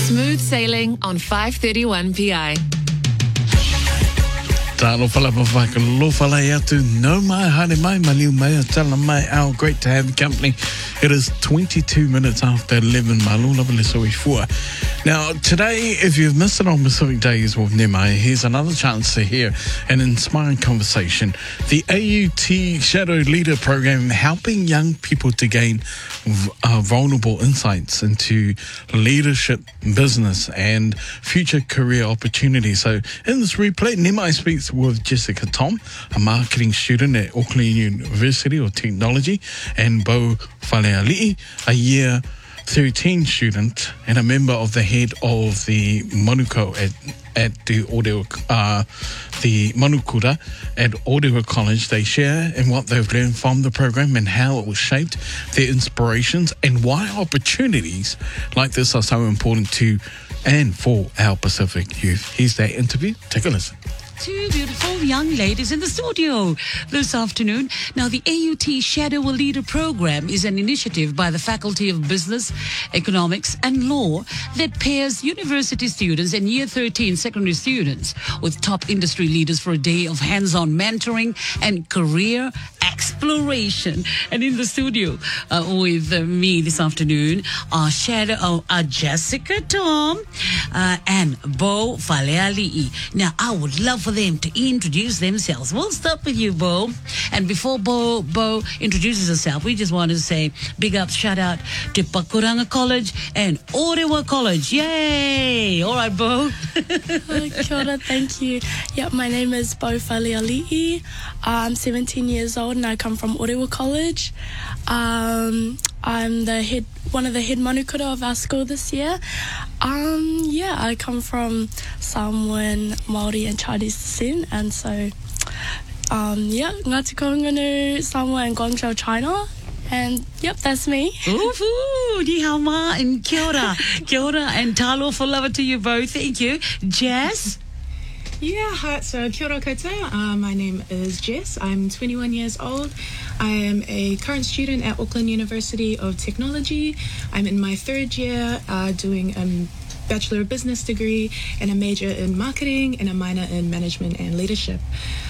Smooth sailing on 531 PI. Talo whala mawhaka lo whala atu no mai hane mai maliu mai tala mai au. Great to have the company. It is 22 minutes after 11 malula so fua. Now today, if you've missed it on Pacific Days with Nemai, here's another chance to hear an inspiring conversation. The AUT Shadow Leader Program helping young people to gain vulnerable insights into leadership, business and future career opportunities. So in this replay, Nemai speaks with Jessica Tom, a marketing student at Auckland University of Technology, and Bo Faleali'i, a year 13 student and a member of the head of the Manuko at the Manukura at Orewa College. They share in what they've learned from the program and how it was shaped, their inspirations, and why opportunities like this are so important to and for our Pacific youth. Here's that interview. Take a listen. Two beautiful young ladies in the studio this afternoon. Now, the AUT Shadow a Leader program is an initiative by the Faculty of Business, Economics and Law that pairs university students and Year 13 secondary students with top industry leaders for a day of hands-on mentoring and career exploration. And in the studio with me this afternoon are Jessica Tom and Bo Faleali'i. Now, I would love for them to introduce themselves. We'll start with you, Bo. And before Bo introduces herself, we just want to say big up, shout out to Pakuranga College and Orewa College. Yay! All right, Bo. Kia ora, thank you. Yep, my name is Bo Faleali'i. I'm 17 years old and I come from Orewa College. I'm one of the head manukura of our school this year. I come from Samoan, Māori and Chinese descent, and so Ngāti Kahungunu, Samoa and Guangzhou, China. And yep, that's me. Ooh, ni hao ma and kia ora. Kia ora and talo for love to you both. Thank you. Jess? Yeah, hi, so kia ora koutou. My name is Jess. I'm 21 years old. I am a current student at Auckland University of Technology. I'm in my third year doing a Bachelor of Business degree and a major in marketing and a minor in management and leadership.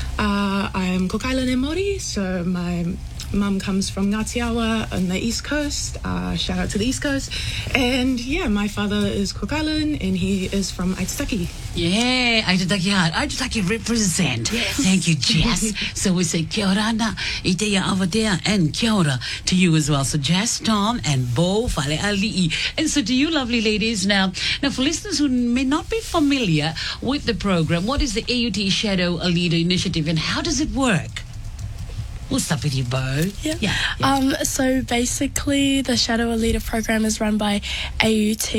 I'm Kokailan and Māori, so my mum comes from Ngāti Awa on the East Coast. Shout out to the East Coast. And yeah, my father is Kokailan and he is from Aitutaki. Yeah, Aitutaki represent. Yes. Thank you, Jess. So we say kia ora na, iteia avadea, and kia ora to you as well. So Jess, Tom, and Bo Faleali'i. And so to you lovely ladies now for listeners who may not be familiar with the program, what is the AUT Shadow a Leader initiative and how does it work? We'll start with you, Bo. Yeah. So basically, the Shadow a Leader program is run by AUT.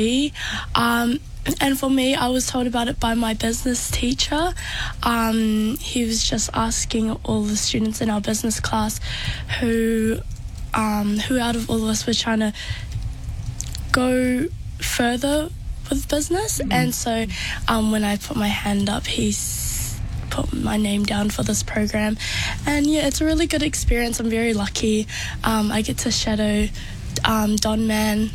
And for me, I was told about it by my business teacher. He was just asking all the students in our business class who out of all of us were trying to go further with business. And so when I put my hand up, he put my name down for this program, and yeah, it's a really good experience. I'm very lucky. I get to shadow Don Man,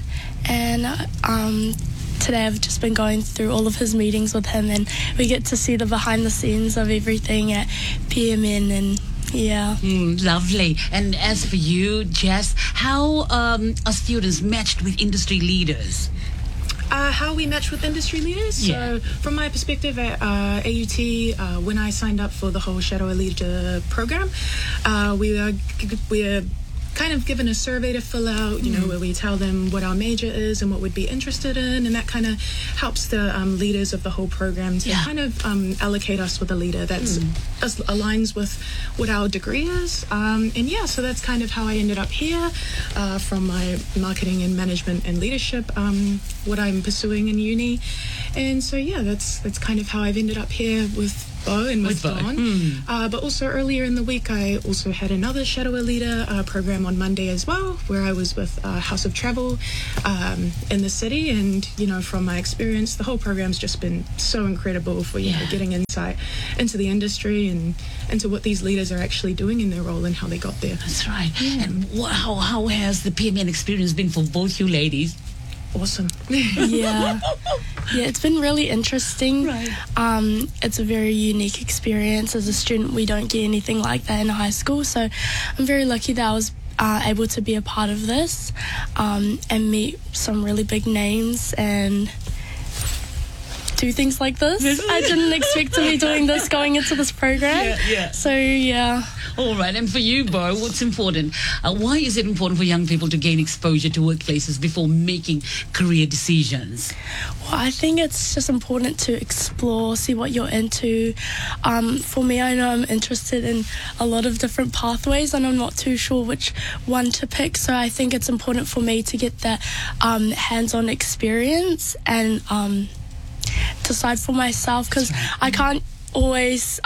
and today I've just been going through all of his meetings with him, and we get to see the behind the scenes of everything at PMN, and yeah. Lovely. And as for you, Jess, how are students matched with industry leaders? How we match with industry leaders. Yeah. So from my perspective at AUT, when I signed up for the whole Shadow a Leader program, we are kind of given a survey to fill out, where we tell them what our major is and what we'd be interested in, and that kind of helps the leaders of the whole program to kind of allocate us with a leader that aligns with what our degree is. So that's kind of how I ended up here from my marketing and management and leadership, what I'm pursuing in uni. And so, that's kind of how I've ended up here with Bo and with Dawn. But also earlier in the week, I also had another Shadow a Leader program on Monday as well, where I was with House of Travel in the city. And, from my experience, the whole program's just been so incredible for, getting insight into the industry and into what these leaders are actually doing in their role and how they got there. That's right. And how has the PMN experience been for both you ladies? Awesome. Yeah. Yeah, it's been really interesting. Right. It's a very unique experience. As a student, we don't get anything like that in high school, so I'm very lucky that I was able to be a part of this and meet some really big names and do things like this. I didn't expect to be doing this going into this program. Yeah. So, yeah. All right, and for you, Bo, what's important? Why is it important for young people to gain exposure to workplaces before making career decisions? Well, I think it's just important to explore, see what you're into. For me, I know I'm interested in a lot of different pathways and I'm not too sure which one to pick. So I think it's important for me to get that hands-on experience and decide for myself, because I can't always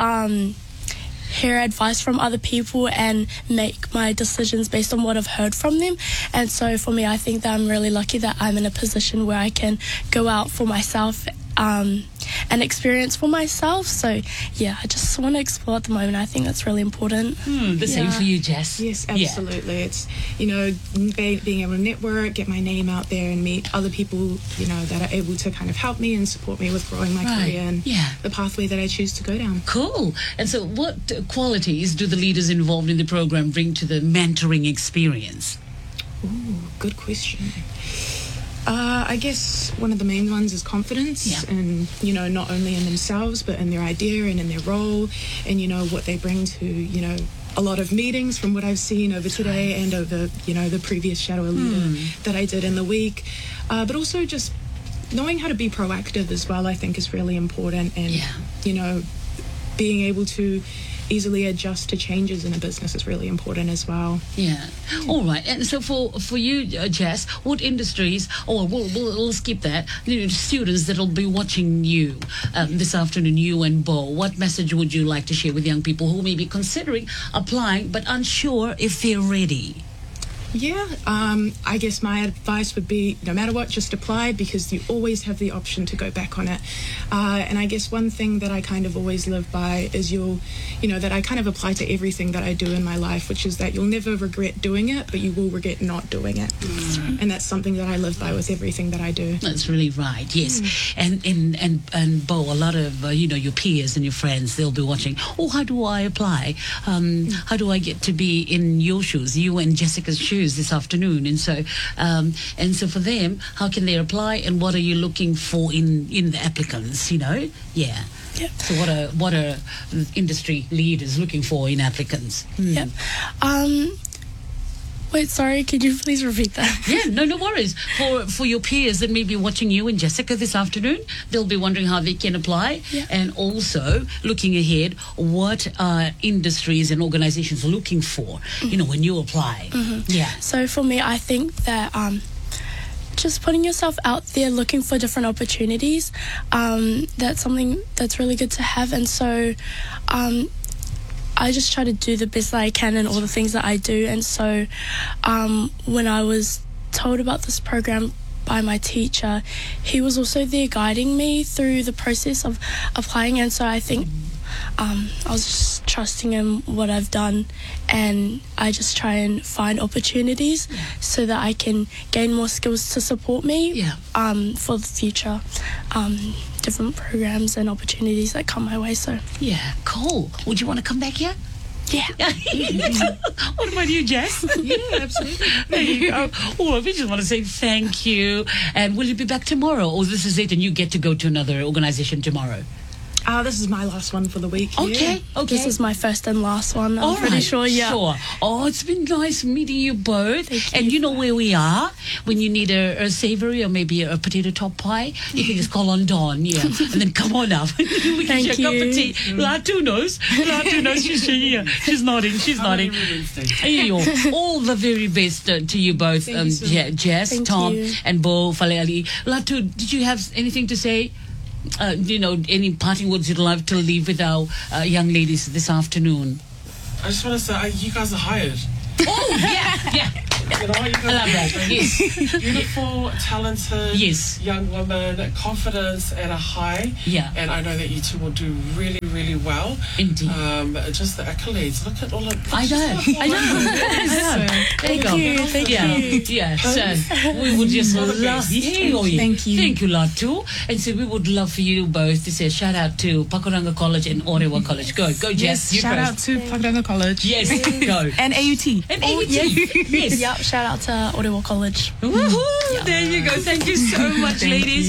hear advice from other people and make my decisions based on what I've heard from them. And so for me, I think that I'm really lucky that I'm in a position where I can go out for myself and experience for myself. So yeah, I just want to explore at the moment. I think that's really important. The same for you, Jess. Yes, absolutely. It's, being able to network, get my name out there and meet other people, that are able to kind of help me and support me with growing my career and the pathway that I choose to go down. Cool. And so what qualities do the leaders involved in the program bring to the mentoring experience? Ooh, good question. I guess one of the main ones is confidence and, not only in themselves, but in their idea and in their role and, what they bring to, a lot of meetings from what I've seen over today and over, the previous Shadow Leader that I did in the week. But also just knowing how to be proactive as well, I think is really important. And, being able to easily adjust to changes in a business is really important as well. Yeah. All right. And so for you, Jess, what industries, or we'll skip that, students that'll be watching you this afternoon, you and Bo, what message would you like to share with young people who may be considering applying but unsure if they're ready? Yeah, I guess my advice would be, no matter what, just apply, because you always have the option to go back on it. And I guess one thing that I kind of always live by is that I kind of apply to everything that I do in my life, which is that you'll never regret doing it, but you will regret not doing it. And that's something that I live by with everything that I do. That's really right, yes. And Bo, a lot of, your peers and your friends, they'll be watching, how do I apply? How do I get to be in your shoes, you and Jessica's shoes this afternoon? And so for them, how can they apply, and what are you looking for in the applicants? Yep. So what are industry leaders looking for in applicants? Yep. Wait, sorry, could you please repeat that? Yeah, no worries. For your peers that may be watching you and Jessica this afternoon, they'll be wondering how they can apply, and also looking ahead, what are industries and organizations looking for, when you apply? Yeah. So for me, I think that just putting yourself out there, looking for different opportunities, that's something that's really good to have. And so I just try to do the best that I can in all the things that I do. And so when I was told about this program by my teacher, he was also there guiding me through the process of applying. And so I think I was just trusting in what I've done, and I just try and find opportunities so that I can gain more skills to support me for the future. Different programs and opportunities that come my way. So yeah, cool. Would you want to come back here? Yeah. What about you, Jess? Yeah, absolutely. There you go. Well, we just want to say thank you. And will you be back tomorrow, or this is it and you get to go to another organization tomorrow? This is my last one for the week. Okay. This is my first and last one. I'm pretty sure. Sure. Oh, it's been nice meeting you both. And you know where we are. When you need a savory or maybe a potato top pie, you can just call on Dawn, and then come on up. We can share a cup of tea. Latu knows. She's nodding. All the very best to you both, Jess, Tom, and Bo Faleali. Latu, did you have anything to say? Any parting words you'd love to leave with our young ladies this afternoon? I just want to say, you guys are hired. Oh, yeah. You know, I love that. Yes. beautiful, talented Yes. young woman, confidence at a high. Yeah. And I know that you two will do really, really well. Indeed. Just the accolades. Look at all of I know. There you go. Thank Yeah. you. Yeah. So we would just All the love. best. Yeah, oh, yeah. Thank you. Thank you, Latu. And so we would love for you both to say a shout out to Pakuranga College and Orewa College. Go, Jess. Yes, You shout first. out to Pakuranga College. Yes, go. And AUT. And AUT. Yes. Yep, shout out to Ottawa College. Woohoo! There you go. Thank you so much, ladies.